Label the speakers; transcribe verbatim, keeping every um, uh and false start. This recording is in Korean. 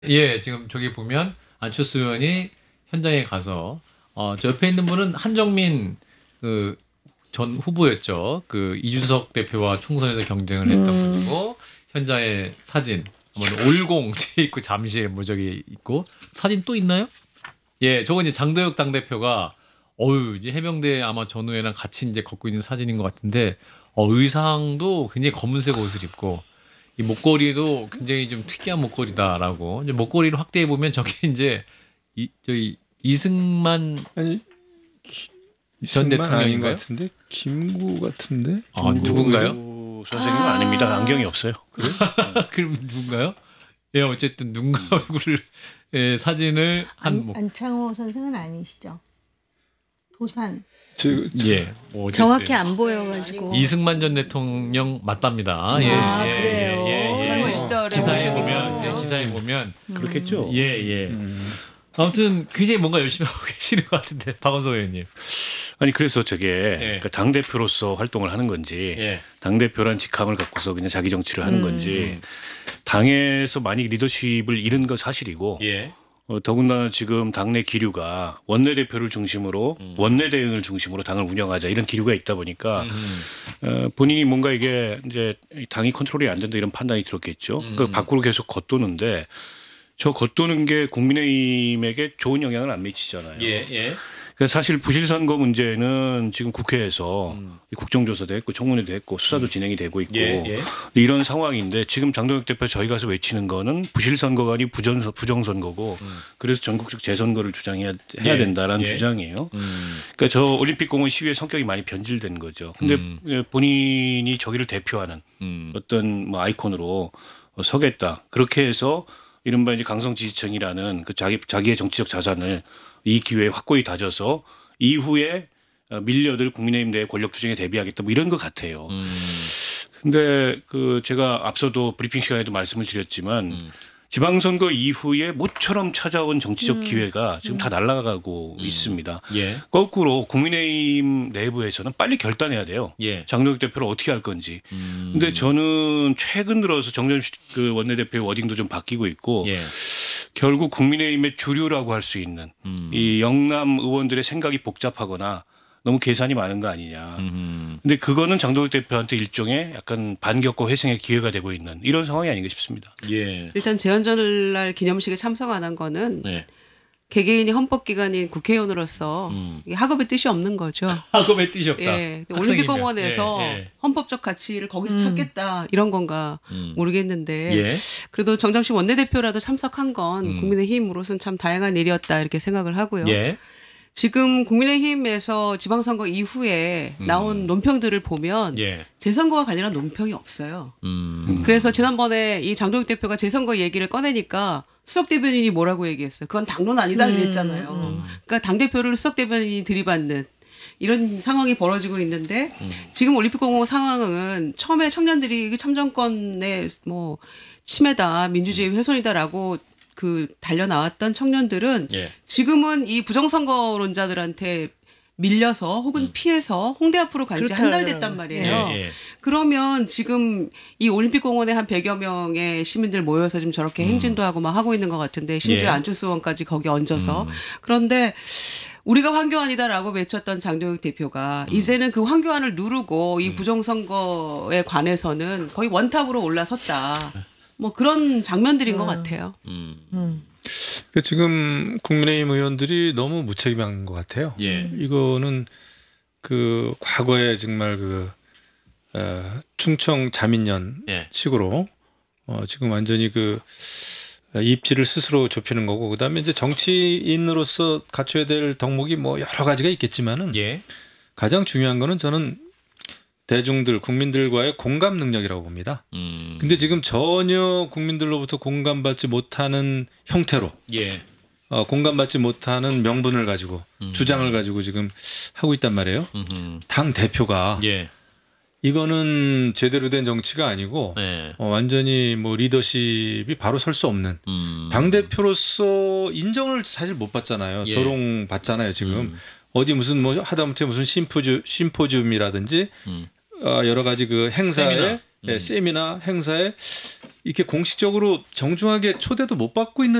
Speaker 1: 예, 지금 저기 보면 안철수 의원이 현장에 가서 어, 저 옆에 있는 분은 한정민 그 전 후보였죠. 그 이준석 대표와 총선에서 경쟁을 했던
Speaker 2: 음.
Speaker 1: 분이고 현장에 사진 뭐 올공 뒤에 있고 잠실 뭐 저기 있고 사진 또 있나요? 예, 저거 이제 장도혁 당대표가 어유 이제 해병대 아마 전우회랑 같이 이제 걷고 있는 사진인 것 같은데 어, 의상도 굉장히 검은색 옷을 입고 이 목걸이도 굉장히 좀 특이한 목걸이다라고 이제 목걸이를 확대해 보면 저게 이제 이 저희 이승만
Speaker 3: 아니
Speaker 1: 전
Speaker 3: 이승만 아닌 것
Speaker 1: 대통령인가요?
Speaker 3: 같은데 김구 같은데.
Speaker 1: 아, 누군가요?
Speaker 4: 김구 선생님은 아~ 아닙니다. 안경이 없어요.
Speaker 1: 그럼 누군가요? 예, 어쨌든 누군가 얼굴을 예, 사진을 한
Speaker 2: 안,
Speaker 1: 뭐,
Speaker 2: 안창호 선생은 아니시죠? 도산.
Speaker 3: 저, 저,
Speaker 1: 예, 뭐 어쨌든
Speaker 2: 정확히 안 보여가지고.
Speaker 1: 이승만 전 대통령 맞답니다. 예,
Speaker 2: 아,
Speaker 1: 예,
Speaker 2: 그래요?
Speaker 1: 예, 예, 예.
Speaker 5: 젊은 시절에
Speaker 1: 기사에
Speaker 5: 모습이
Speaker 1: 보면
Speaker 5: 있군요.
Speaker 1: 예, 기사에 보면
Speaker 4: 그렇겠죠.
Speaker 1: 예, 예.
Speaker 3: 음.
Speaker 1: 아무튼 굉장히 뭔가 열심히 하고 계시는 것 같은데 박원석 의원님.
Speaker 4: 아니 그래서 저게
Speaker 1: 예.
Speaker 4: 그러니까 당 대표로서 활동을 하는 건지
Speaker 1: 예.
Speaker 4: 당 대표란 직함을 갖고서 그냥 자기 정치를 하는
Speaker 2: 음.
Speaker 4: 건지 당에서 많이 리더십을 잃은 건 사실이고
Speaker 1: 예.
Speaker 4: 어, 더군다나 지금 당내 기류가 원내대표를 중심으로
Speaker 1: 음.
Speaker 4: 원내 대응을 중심으로 당을 운영하자 이런 기류가 있다 보니까
Speaker 1: 음.
Speaker 4: 어, 본인이 뭔가 이게 이제 당이 컨트롤이 안 된다 이런 판단이 들었겠죠.
Speaker 1: 음.
Speaker 4: 그 밖으로 계속 겉도는데 저 겉도는 게 국민의힘에게 좋은 영향을 안 미치잖아요.
Speaker 1: 예, 예.
Speaker 4: 그러니까 사실 부실선거 문제는 지금 국회에서
Speaker 1: 음.
Speaker 4: 국정조사도 했고 청문회도 했고 수사도 진행이 되고 있고
Speaker 1: 예, 예.
Speaker 4: 이런 상황인데 지금 장동혁 대표 저희 가서 외치는 거는 부실선거가 아니 부전, 부정선거고
Speaker 1: 음.
Speaker 4: 그래서 전국적 재선거를 주장해야 해야
Speaker 1: 예,
Speaker 4: 된다라는
Speaker 1: 예.
Speaker 4: 주장이에요.
Speaker 1: 음.
Speaker 4: 그러니까 저 올림픽공원 시위의 성격이 많이 변질된 거죠. 근데
Speaker 1: 음.
Speaker 4: 본인이 저기를 대표하는
Speaker 1: 음.
Speaker 4: 어떤 뭐 아이콘으로 서겠다. 그렇게 해서 이른바 이제 강성 지지층이라는 그 자기 자기의 정치적 자산을 이 기회에 확고히 다져서 이후에 밀려들 국민의힘 내 권력 투쟁에 대비하겠다 뭐 이런 것 같아요.
Speaker 1: 음.
Speaker 4: 근데 그 제가 앞서도 브리핑 시간에도 말씀을 드렸지만
Speaker 1: 음.
Speaker 4: 지방선거 이후에 모처럼 찾아온 정치적 기회가 지금 다 날아가고
Speaker 1: 음.
Speaker 4: 있습니다.
Speaker 1: 예.
Speaker 4: 거꾸로 국민의힘 내부에서는 빨리 결단해야 돼요.
Speaker 1: 예.
Speaker 4: 장동혁 대표를 어떻게 할 건지.
Speaker 1: 음.
Speaker 4: 근데 저는 최근 들어서 정점식 그 원내대표의 워딩도 좀 바뀌고 있고
Speaker 1: 예.
Speaker 4: 결국 국민의힘의 주류라고 할 수 있는
Speaker 1: 음.
Speaker 4: 이 영남 의원들의 생각이 복잡하거나 너무 계산이 많은 거 아니냐.
Speaker 1: 음.
Speaker 4: 근데 그거는 장동혁 대표한테 일종의 약간 반격과 회생의 기회가 되고 있는 이런 상황이 아닌가 싶습니다.
Speaker 1: 예.
Speaker 5: 일단 재헌절날 기념식에 참석 안 한 거는
Speaker 1: 네.
Speaker 5: 개개인이 헌법기관인 국회의원으로서
Speaker 1: 음.
Speaker 5: 이게 학업의 뜻이 없는 거죠.
Speaker 1: 학업에 뛰셨다.
Speaker 5: 예,
Speaker 1: 학생이면.
Speaker 5: 올림픽공원에서
Speaker 1: 예, 예.
Speaker 5: 헌법적 가치를 거기서
Speaker 2: 음.
Speaker 5: 찾겠다 이런 건가
Speaker 1: 음.
Speaker 5: 모르겠는데
Speaker 1: 예.
Speaker 5: 그래도 정장식 원내대표라도 참석한 건
Speaker 1: 음.
Speaker 5: 국민의힘으로서는 참 다양한 일이었다 이렇게 생각을 하고요.
Speaker 1: 예.
Speaker 5: 지금 국민의힘에서 지방선거 이후에
Speaker 1: 음.
Speaker 5: 나온 논평들을 보면
Speaker 1: 예.
Speaker 5: 재선거와 관련한 논평이 없어요.
Speaker 1: 음.
Speaker 5: 그래서 지난번에 이 장동혁 대표가 재선거 얘기를 꺼내니까 수석 대변인이 뭐라고 얘기했어요. 그건 당론 아니다
Speaker 2: 음.
Speaker 5: 이랬잖아요.
Speaker 1: 음.
Speaker 5: 그러니까 당 대표를 수석 대변인이 들이받는 이런 상황이 벌어지고 있는데
Speaker 1: 음.
Speaker 5: 지금 올림픽공원 상황은 처음에 청년들이 이게 참정권의 뭐 침해다, 민주주의 훼손이다라고 그 달려 나왔던 청년들은
Speaker 1: 예.
Speaker 5: 지금은 이 부정선거론자들한테 밀려서 혹은 피해서 홍대 앞으로 간 지 한 달 됐단 말이에요.
Speaker 1: 예. 예.
Speaker 5: 그러면 지금 이 올림픽공원에 한 백여 명의 시민들 모여서 지금 저렇게 행진도 하고 막 하고 있는 것 같은데 심지어
Speaker 1: 예.
Speaker 5: 안철수 의원까지 거기 얹어서
Speaker 1: 음.
Speaker 5: 그런데 우리가 황교안이다라고 외쳤던 장동혁 대표가
Speaker 1: 음.
Speaker 5: 이제는 그 황교안을 누르고 이 부정선거에 관해서는 거의 원탑으로 올라섰다. 뭐 그런 장면들인 것 같아요.
Speaker 1: 음.
Speaker 2: 음.
Speaker 3: 그 지금 국민의힘 의원들이 너무 무책임한 것 같아요.
Speaker 1: 예.
Speaker 3: 이거는 그 과거에 정말 그 어, 충청 자민련
Speaker 1: 예.
Speaker 3: 식으로 어, 지금 완전히 그 입지를 스스로 좁히는 거고 그다음에 이제 정치인으로서 갖춰야 될 덕목이 뭐 여러 가지가 있겠지만은
Speaker 1: 예.
Speaker 3: 가장 중요한 거는 저는 대중들 국민들과의 공감 능력이라고 봅니다.
Speaker 1: 음.
Speaker 3: 근데 지금 전혀 국민들로부터 공감받지 못하는 형태로
Speaker 1: 예.
Speaker 3: 어, 공감받지 못하는 명분을 가지고
Speaker 1: 음.
Speaker 3: 주장을 가지고 지금 하고 있단 말이에요.
Speaker 1: 음흠.
Speaker 3: 당 대표가
Speaker 1: 예.
Speaker 3: 이거는 제대로 된 정치가 아니고
Speaker 1: 네.
Speaker 3: 어, 완전히 뭐 리더십이 바로 설 수 없는
Speaker 1: 음.
Speaker 3: 당 대표로서 인정을 사실 못 받잖아요.
Speaker 1: 예.
Speaker 3: 조롱 받잖아요. 지금
Speaker 1: 음.
Speaker 3: 어디 무슨 뭐 하다못해 무슨 심포주 심포지움이라든지
Speaker 1: 음.
Speaker 3: 어, 여러 가지 그 행사에
Speaker 1: 세미나.
Speaker 3: 예,
Speaker 1: 음.
Speaker 3: 세미나 행사에 이렇게 공식적으로 정중하게 초대도 못 받고 있는